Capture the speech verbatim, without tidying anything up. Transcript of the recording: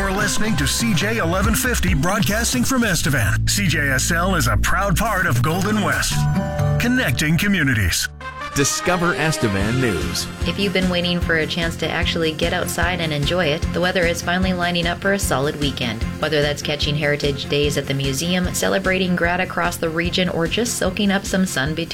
You're listening to C J eleven fifty broadcasting from Estevan. C J S L is a proud part of Golden West, connecting communities. Discover Estevan News. If you've been waiting for a chance to actually get outside and enjoy it, the weather is finally lining up for a solid weekend. Whether that's catching Heritage Days at the museum, celebrating grad across the region, or just soaking up some sun between